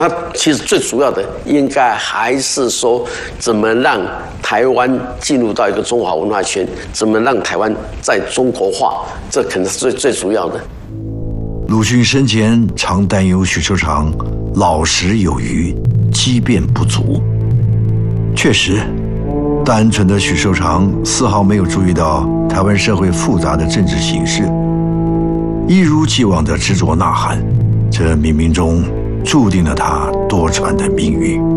那其实最主要的应该还是说，怎么让台湾进入到一个中华文化圈，怎么让台湾在中国化，这可能是最主要的。 鲁迅生前常担忧许寿裳老实有余，机变不足。确实，单纯的许寿裳丝毫没有注意到台湾社会复杂的政治形势，一如既往的执着呐喊，这冥冥中注定了他多舛的命运。